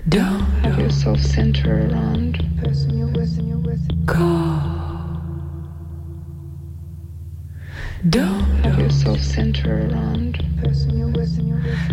Don't have yourself center around person you're with and you're with. Call. Don't have yourself center around person you're with and you're with.